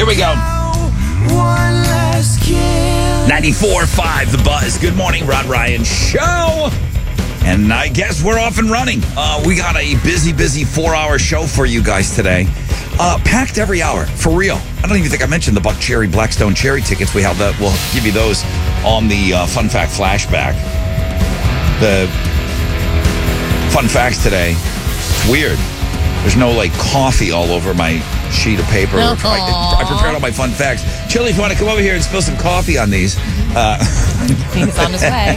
Here we go. 94.5 The Buzz. Good morning, Rod Ryan Show. And I guess we're off and running. We got a busy 4-hour show for you guys today. Packed every hour, for real. I don't even think I mentioned the Buck Cherry Blackstone Cherry tickets. We'll give you those on the Fun Fact Flashback. The fun facts today, it's weird. There's no, coffee all over my sheet of paper. I prepared all my fun facts. Chili, if you want to come over here and spill some coffee on these. He's on his way.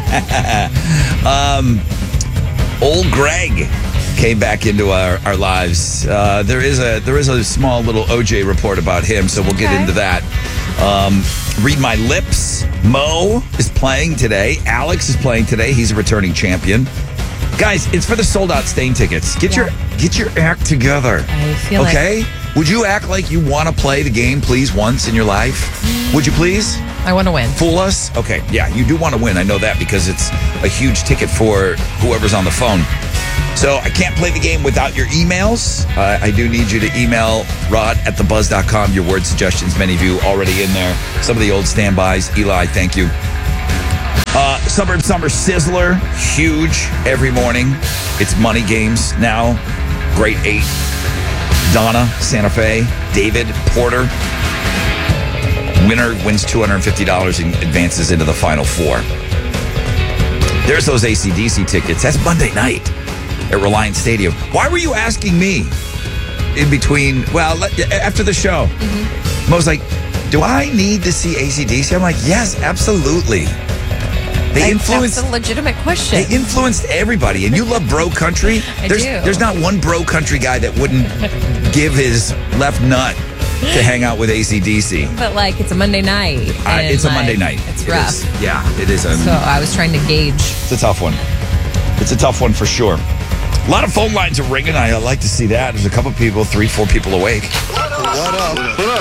Old Greg came back into our lives. There is a small little OJ report about him, so we'll get into that. Read My Lips. Mo is playing today. Alex is playing today. He's a returning champion. Guys, it's for the sold-out Stain tickets. Get your act together. I feel okay? Would you act like you want to play the game, please, once in your life? Would you please? I want to win. Fool us? Okay, yeah, you do want to win. I know that because it's a huge ticket for whoever's on the phone. So I can't play the game without your emails. I do need you to email rod@thebuzz.com. Your word suggestions, many of you already in there. Some of the old standbys. Eli, thank you. Suburb Summer Sizzler, huge every morning. It's money games now. Grade 8. Donna, Santa Fe, David, Porter. Winner wins $250 and advances into the Final Four. There's those AC/DC tickets. That's Monday night at Reliance Stadium. Why were you asking me in between? Well, after the show, Mo was like, do I need to see AC/DC? I'm like, yes, absolutely. That's a legitimate question. They influenced everybody, and you love bro country. I do. There's not one bro country guy that wouldn't give his left nut to hang out with AC/DC. But it's a Monday night. It's a Monday night. It's rough. It is. So I was trying to gauge. It's a tough one. It's a tough one for sure. A lot of phone lines are ringing. I like to see that. There's a couple people, 3-4 people awake. What up?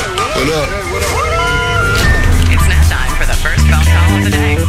It's now time for the first phone call of the day.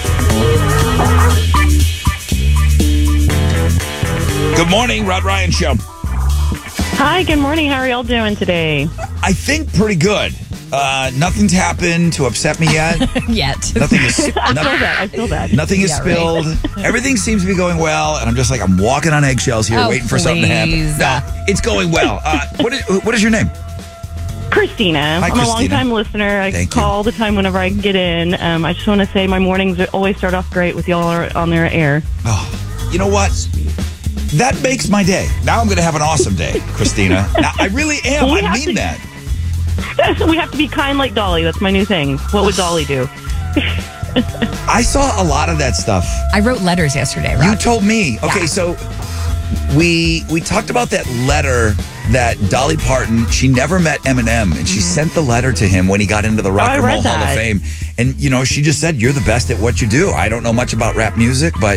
Good morning, Rod Ryan Show. Hi, good morning. How are y'all doing today? I think pretty good. Nothing's happened to upset me yet. Nothing is. I feel bad. Nothing is spilled. Right. Everything seems to be going well, and I'm just I'm walking on eggshells here, waiting for something to happen. No, it's going well. What is your name? Christina. Hi, I'm a long-time listener. I call all the time whenever I can get in. I just want to say my mornings always start off great with y'all on their air. Oh, you know what? That makes my day. Now I'm going to have an awesome day, Christina. Now, I really am. I mean that. We have to be kind like Dolly. That's my new thing. What would Dolly do? I saw a lot of that stuff. I wrote letters yesterday, Rod. You told me. Okay, Yeah. So we talked about that letter that Dolly Parton, she never met Eminem, and she sent the letter to him when he got into the Rock and Roll Hall of Fame. And, she just said, you're the best at what you do. I don't know much about rap music, but,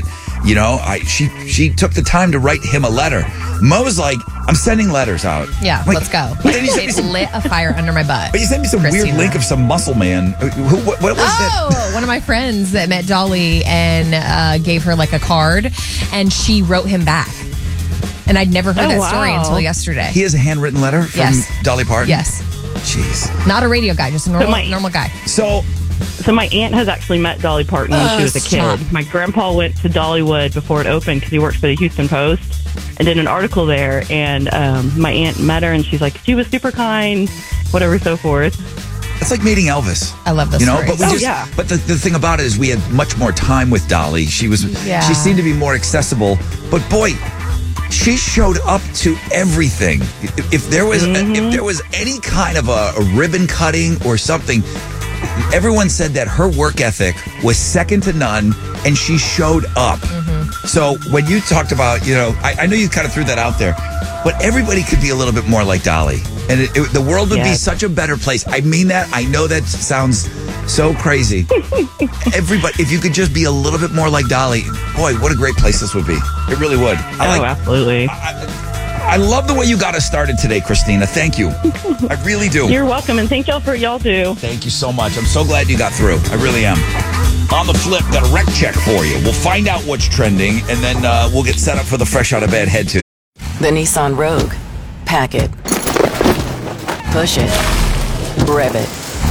she took the time to write him a letter. Mo's like, I'm sending letters out. Yeah, let's go. But then you sent me It lit a fire under my butt. But you sent me some weird link of some muscle man. What was that? One of my friends that met Dolly and gave her a card, and she wrote him back. And I'd never heard that story until yesterday. He has a handwritten letter from Dolly Parton? Yes. Jeez. Not a radio guy, just a normal guy. So my aunt has actually met Dolly Parton when she was a kid. My grandpa went to Dollywood before it opened because he works for the Houston Post and did an article there. And my aunt met her, and she's like, she was super kind, whatever, so forth. It's like meeting Elvis. I love this story. But But the thing about it is we had much more time with Dolly. She seemed to be more accessible. But boy, she showed up to everything. If there was any kind of a ribbon cutting or something, everyone said that her work ethic was second to none, and she showed up. So when you talked about, I know you kind of threw that out there, but everybody could be a little bit more like Dolly, and the world would be such a better place. I mean that. I know that sounds so crazy. Everybody, if you could just be a little bit more like Dolly, boy, what a great place this would be. It really would. Absolutely. I love the way you got us started today, Christina. Thank you. I really do. You're welcome, and thank y'all for y'all do. Thank you so much. I'm so glad you got through. I really am. On the flip, got a rec check for you. We'll find out what's trending, and then we'll get set up for the Fresh Out of Bed Head to. The Nissan Rogue. Pack it. Push it. Rev it.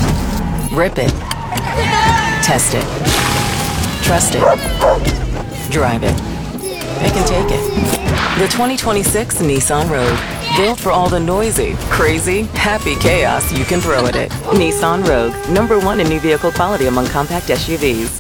Rip it. Test it. Trust it. Drive it. Pick and take it. The 2026 Nissan Rogue. Built for all the noisy, crazy, happy chaos you can throw at it. Nissan Rogue. #1 in new vehicle quality among compact SUVs.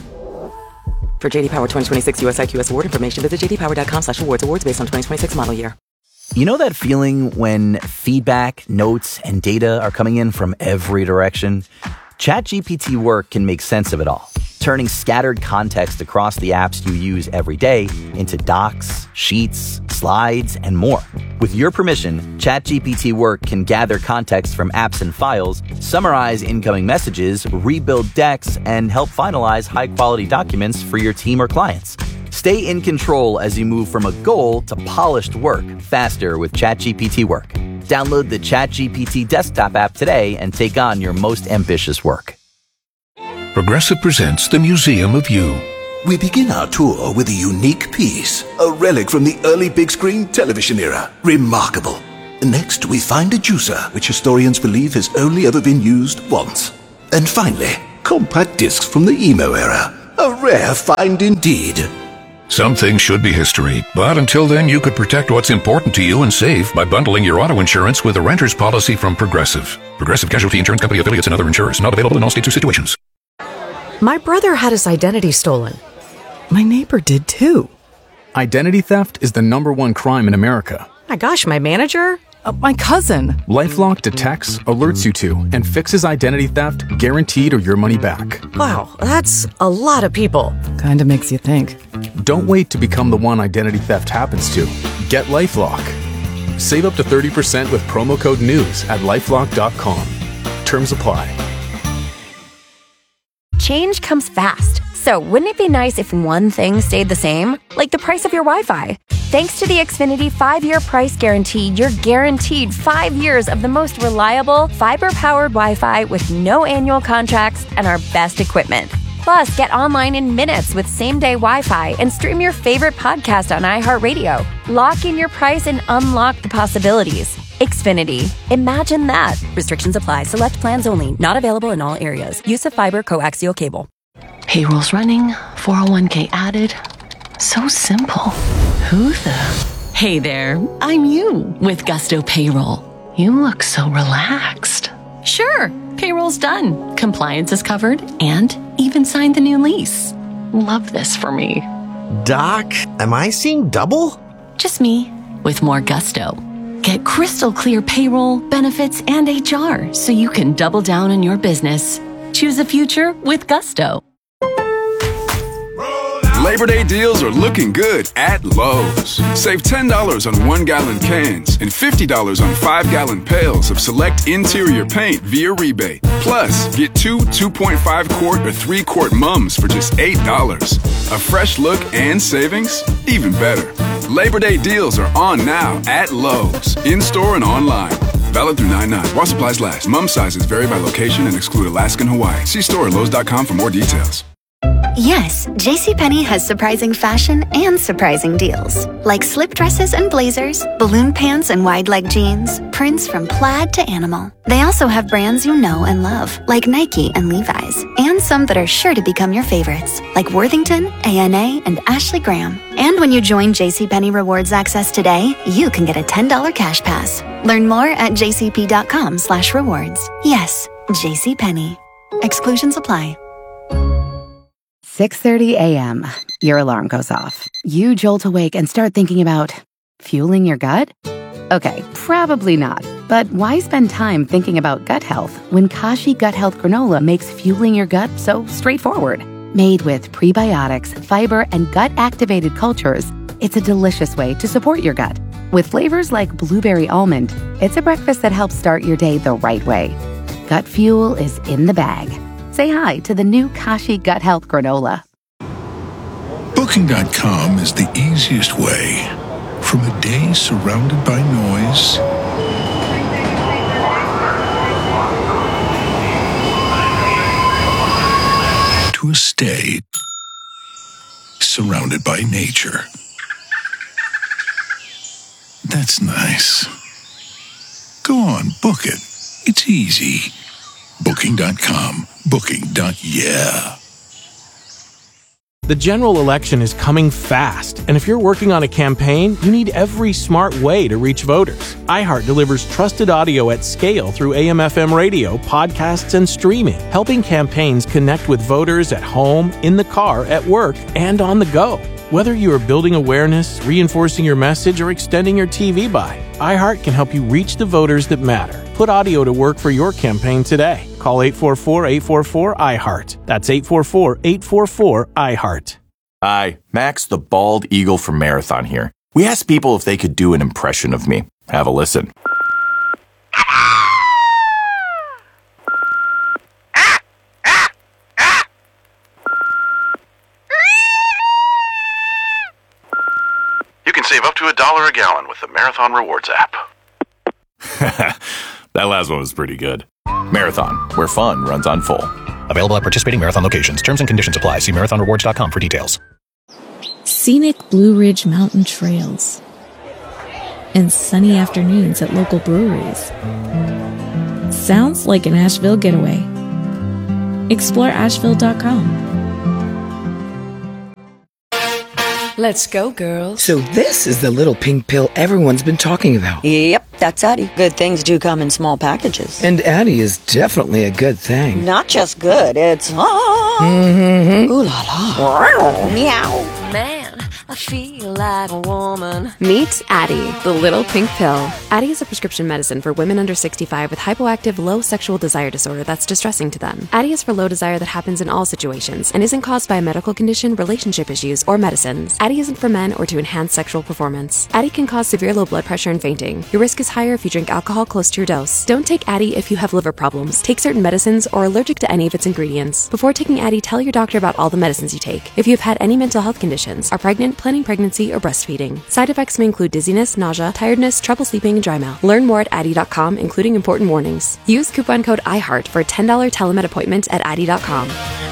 For JD Power 2026 US IQS award information, visit jdpower.com/awards. Awards based on 2026 model year. You know that feeling when feedback, notes, and data are coming in from every direction? ChatGPT Work can make sense of it all, turning scattered context across the apps you use every day into docs, sheets, slides, and more. With your permission, ChatGPT Work can gather context from apps and files, summarize incoming messages, rebuild decks, and help finalize high-quality documents for your team or clients. Stay in control as you move from a goal to polished work faster with ChatGPT Work. Download the ChatGPT desktop app today and take on your most ambitious work. Progressive presents the Museum of You. We begin our tour with a unique piece, a relic from the early big screen television era. Remarkable. Next, we find a juicer, which historians believe has only ever been used once. And finally, compact discs from the emo era. A rare find indeed. Some things should be history, but until then you could protect what's important to you and save by bundling your auto insurance with a renter's policy from Progressive. Progressive Casualty Insurance Company affiliates and other insurers. Not available in all states or situations. My brother had his identity stolen. My neighbor did too. Identity theft is the #1 crime in America. My gosh, my manager? My cousin. LifeLock detects, alerts you to, and fixes identity theft guaranteed or your money back. Wow, that's a lot of people. Kinda makes you think. Don't wait to become the one identity theft happens to. Get LifeLock. Save up to 30% with promo code NEWS at LifeLock.com. Terms apply. Change comes fast. So wouldn't it be nice if one thing stayed the same? Like the price of your Wi-Fi. Thanks to the Xfinity 5-year price guarantee, you're guaranteed 5 years of the most reliable, fiber-powered Wi-Fi with no annual contracts and our best equipment. Plus, get online in minutes with same-day Wi-Fi and stream your favorite podcast on iHeartRadio. Lock in your price and unlock the possibilities. Xfinity. Imagine that. Restrictions apply. Select plans only. Not available in all areas. Use of fiber coaxial cable. Payroll's running, 401k added. So simple. Who the? Hey there, I'm you with Gusto Payroll. You look so relaxed. Sure, payroll's done. Compliance is covered and even signed the new lease. Love this for me. Doc, am I seeing double? Just me with more gusto. Get crystal clear payroll, benefits, and HR so you can double down on your business. Choose a future with Gusto. Labor Day deals are looking good at Lowe's. Save $10 on 1-gallon cans and $50 on 5-gallon pails of select interior paint via rebate. Plus, get 2 2.5-quart or 3-quart mums for just $8. A fresh look and savings? Even better. Labor Day deals are on now at Lowe's, in-store and online. Valid through 9/9. While supplies last. Mum sizes vary by location and exclude Alaska and Hawaii. See store at Lowe's.com for more details. Yes, JCPenney has surprising fashion and surprising deals. Like slip dresses and blazers, balloon pants and wide leg jeans, prints from plaid to animal. They also have brands you know and love, like Nike and Levi's, and some that are sure to become your favorites, like Worthington, A&A, and Ashley Graham. And when you join JCPenney Rewards Access today, you can get a $10 cash pass. Learn more at jcp.com/rewards. Yes, JCPenney. Exclusions apply. 6:30 a.m. Your alarm goes off. You jolt awake and start thinking about fueling your gut? Okay, probably not. But why spend time thinking about gut health when Kashi Gut Health Granola makes fueling your gut so straightforward? Made with prebiotics, fiber, and gut-activated cultures, it's a delicious way to support your gut. With flavors like blueberry almond, it's a breakfast that helps start your day the right way. Gut fuel is in the bag. Say hi to the new Kashi Gut Health Granola. Booking.com is the easiest way. From a day surrounded by noise to a stay surrounded by nature. That's nice. Go on, book it. It's easy. Booking.com. Booking.yeah. The general election is coming fast, and if you're working on a campaign, you need every smart way to reach voters. iHeart delivers trusted audio at scale through AM/FM radio, podcasts, and streaming, helping campaigns connect with voters at home, in the car, at work, and on the go. Whether you are building awareness, reinforcing your message, or extending your TV buy, iHeart can help you reach the voters that matter. Put audio to work for your campaign today. Call 844-844-iHeart. That's 844-844-iHeart. Hi, Max the Bald Eagle from Marathon here. We asked people if they could do an impression of me. Have a listen. You can save up to $1 a gallon with the Marathon Rewards app. That last one was pretty good. Marathon, where fun runs on full. Available at participating Marathon locations. Terms and conditions apply. See marathonrewards.com for details. Scenic Blue Ridge Mountain trails and sunny afternoons at local breweries. Sounds like an Asheville getaway. Explore Asheville.com. Let's go, girls. So this is the little pink pill everyone's been talking about. Yep, that's Addie. Good things do come in small packages. And Addie is definitely a good thing. Not just good, it's... Mm-hmm. Ooh la la. Meow. Man, I feel like a woman. Meet Addie, the little pink pill. Addie is a prescription medicine for women under 65 with hypoactive low sexual desire disorder that's distressing to them. Addie is for low desire that happens in all situations and isn't caused by a medical condition, relationship issues, or medicines. Addie isn't for men or to enhance sexual performance. Addie can cause severe low blood pressure and fainting. Your risk is higher if you drink alcohol close to your dose. Don't take Addie if you have liver problems, take certain medicines, or are allergic to any of its ingredients. Before taking Addie, tell your doctor about all the medicines you take. If you have had any mental health conditions, are pregnant, planning pregnancy, or breastfeeding. Side effects may include dizziness, nausea, tiredness, trouble sleeping, and dry mouth. Learn more at Addie.com, including important warnings. Use coupon code IHEART for a $10 telemed appointment at Addie.com.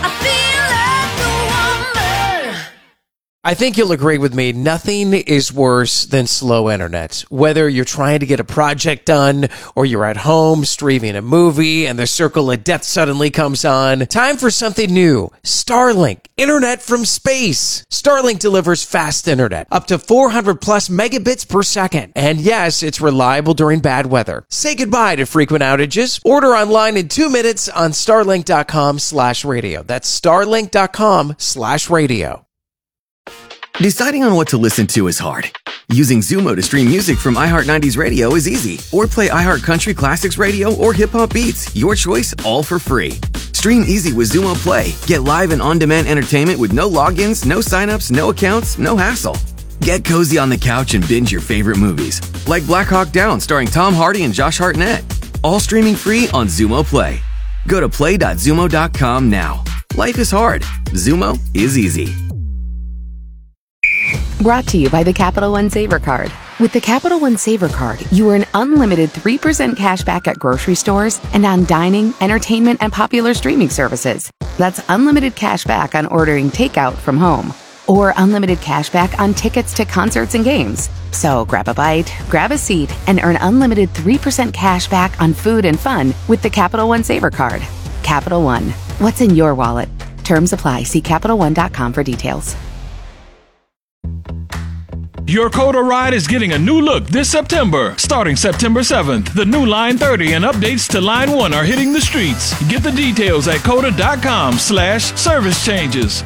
I think you'll agree with me, nothing is worse than slow internet. Whether you're trying to get a project done or you're at home streaming a movie and the circle of death suddenly comes on, time for something new. Starlink, internet from space. Starlink delivers fast internet, up to 400 plus megabits per second. And yes, it's reliable during bad weather. Say goodbye to frequent outages. Order online in 2 minutes on starlink.com/radio. That's starlink.com/radio. Deciding on what to listen to is hard. Using Zumo to stream music from iHeart 90s Radio is easy. Or play iHeart Country Classics Radio or Hip Hop Beats. Your choice, all for free. Stream easy with Zumo Play. Get live and on-demand entertainment with no logins, no signups, no accounts, no hassle. Get cozy on the couch and binge your favorite movies. Like Black Hawk Down starring Tom Hardy and Josh Hartnett. All streaming free on Zumo Play. Go to play.zumo.com now. Life is hard. Zumo is easy. Brought to you by the Capital One Saver Card. With the Capital One Saver Card, you earn unlimited 3% cash back at grocery stores and on dining, entertainment, and popular streaming services. That's unlimited cash back on ordering takeout from home. Or unlimited cash back on tickets to concerts and games. So grab a bite, grab a seat, and earn unlimited 3% cash back on food and fun with the Capital One Saver Card. Capital One. What's in your wallet? Terms apply. See CapitalOne.com for details. Your Coda ride is getting a new look this September. Starting September 7th, the new Line 30 and updates to Line 1 are hitting the streets. Get the details at coda.com/service changes.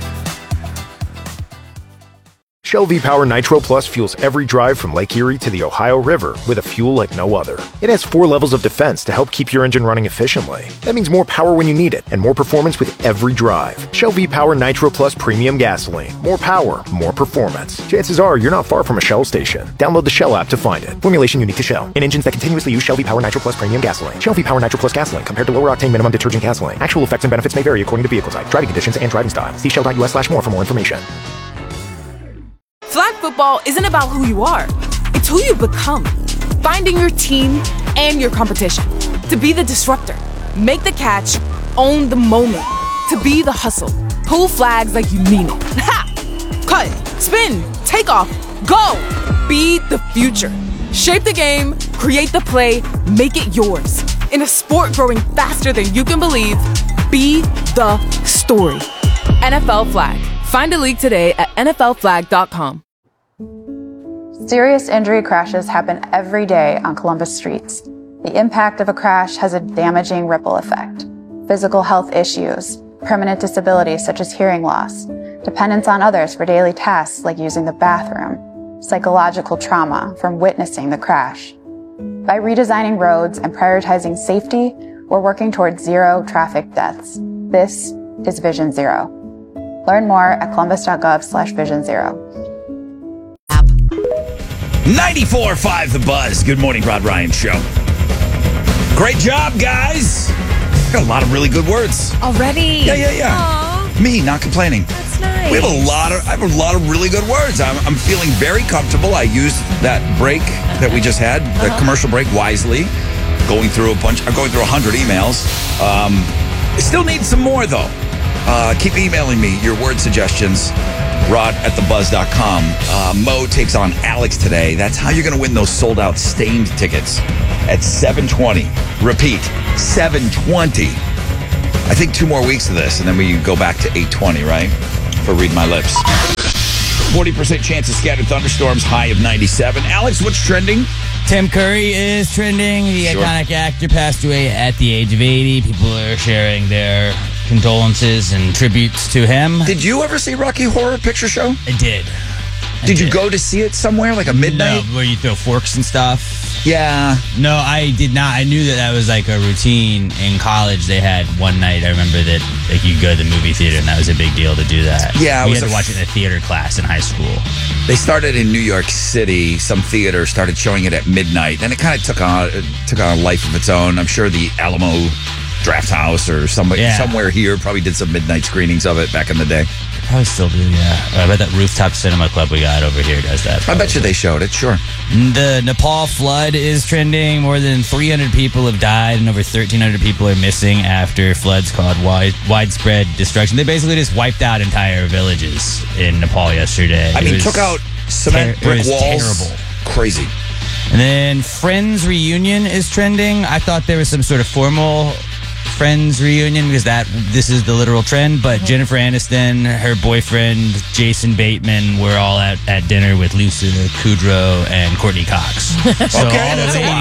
Shell V-Power Nitro Plus fuels every drive from Lake Erie to the Ohio River with a fuel like no other. It has 4 levels of defense to help keep your engine running efficiently. That means more power when you need it and more performance with every drive. Shell V-Power Nitro Plus Premium Gasoline. More power, more performance. Chances are you're not far from a Shell station. Download the Shell app to find it. Formulation unique to Shell. In engines that continuously use Shell V-Power Nitro Plus Premium Gasoline. Shell V-Power Nitro Plus Gasoline compared to lower octane minimum detergent gasoline. Actual effects and benefits may vary according to vehicle type, driving conditions, and driving style. See shell.us/more for more information. Flag football isn't about who you are. It's who you become. Finding your team and your competition. To be the disruptor. Make the catch. Own the moment. To be the hustle. Pull flags like you mean it. Ha! Cut. Spin. Take off. Go. Be the future. Shape the game. Create the play. Make it yours. In a sport growing faster than you can believe, be the story. NFL Flag. Find a league today at nflflag.com. Serious injury crashes happen every day on Columbus streets. The impact of a crash has a damaging ripple effect. Physical health issues, permanent disabilities such as hearing loss, dependence on others for daily tasks like using the bathroom, psychological trauma from witnessing the crash. By redesigning roads and prioritizing safety, we're working towards zero traffic deaths. This is Vision Zero. Learn more at columbus.gov/Vision Zero. 94.5 The Buzz. Good morning, Rod Ryan Show. Great job, guys. Got a lot of really good words. Already? Yeah. Aww. Me, not complaining. That's nice. I have a lot of really good words. I'm feeling very comfortable. I used that break that we just had, the commercial break, wisely. Going through 100 emails. I still need some more, though. Keep emailing me your word suggestions. Rod@thebuzz.com. Mo takes on Alex today. That's how you're going to win those sold-out Stained tickets at 7:20. Repeat, 7:20. I think 2 more weeks of this, and then we go back to 8:20, right? For Read My Lips. 40% chance of scattered thunderstorms, high of 97. Alex, what's trending? Tim Curry is trending. The iconic actor passed away at the age of 80. People are sharing their condolences and tributes to him. Did you ever see Rocky Horror Picture Show? I did. Did you go to see it somewhere, like a midnight? No, where you throw forks and stuff? Yeah. No, I did not. I knew that was like a routine. In college, they had one night, I remember that like you go to the movie theater, and that was a big deal to do that. Yeah. We had to watch it in a theater class in high school. They started in New York City. Some theater started showing it at midnight. Then it kind of took on a life of its own. I'm sure the Alamo Draft House or somewhere here probably did some midnight screenings of it back in the day. Probably still do, yeah. I bet that Rooftop Cinema Club we got over here does that. Probably. I bet you they showed it, sure. The Nepal flood is trending. More than 300 people have died and over 1,300 people are missing after floods caused widespread destruction. They basically just wiped out entire villages in Nepal yesterday. I mean, took out cement brick walls. Terrible. Crazy. And then Friends reunion is trending. I thought there was some sort of formal Friends reunion because this is the literal trend, but Jennifer Aniston, her boyfriend Jason Bateman were all at dinner with Lisa Kudrow and Courtney Cox. So okay,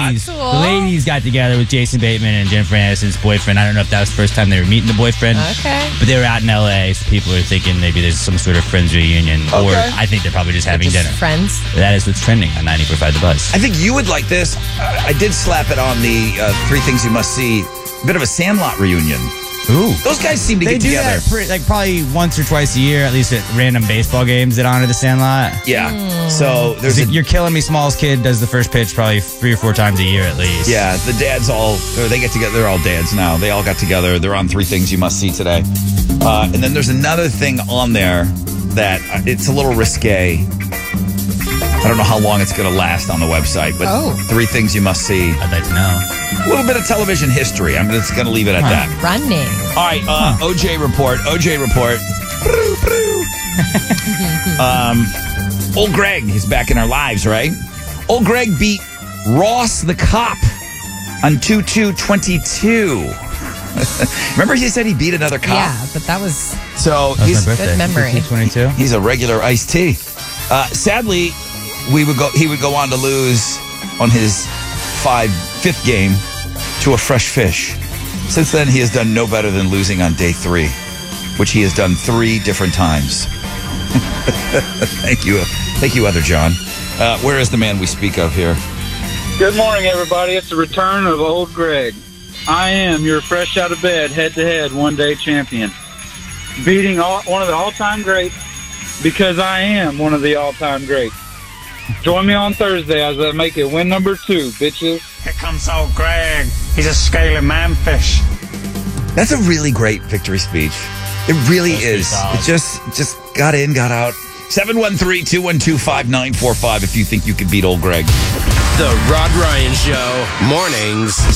the ladies got together with Jason Bateman and Jennifer Aniston's boyfriend. I don't know if that was the first time they were meeting the boyfriend, but they were out in LA, so people are thinking maybe there's some sort of Friends reunion, or I think they're probably just having dinner. Friends. That is what's trending on 94.5 The Buzz. I think you would like this. I did slap it on the 3 Things You Must See. Bit of a Sandlot reunion. Ooh. Those guys seem to get together. They do that probably once or twice a year, at least at random baseball games that honor the Sandlot. Yeah. So there's You're Killing Me Smalls kid does the first pitch probably 3 or 4 times a year at least. Yeah, the dads they get together. They're all dads now. They all got together. They're on 3 Things You Must See today. And then there's another thing on there that it's a little risque. I don't know how long it's going to last on the website, but 3 Things You Must See. I'd like to know. A little bit of television history. I'm just going to leave it at that. Running. All right, OJ report. Old Greg is back in our lives, right? Old Greg beat Ross the cop on 2/2/22. Remember he said he beat another cop? Yeah, but that was he's good memory. 2/22. He's a regular iced tea. Sadly, he would go on to lose on his 5th game to a fresh fish. Since then, he has done no better than losing on day 3, which he has done 3 different times. Thank you, Other John. Where is the man we speak of here? Good morning, everybody. It's the return of Old Greg. I am your fresh out of bed, head-to-head, one-day champion. Beating one of the all-time greats because I am one of the all-time greats. Join me on Thursday as I make it win number 2, bitches. Here comes Old Greg. He's a scaly manfish. That's a really great victory speech. It really is. It just got in, got out. 713-212-5945 if you think you could beat Old Greg. The Rod Ryan Show, mornings.